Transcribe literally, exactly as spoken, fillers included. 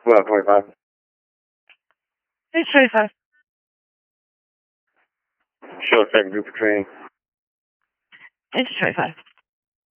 Well, twenty-five. It's twenty-five. Show second group for training. It's twenty-five.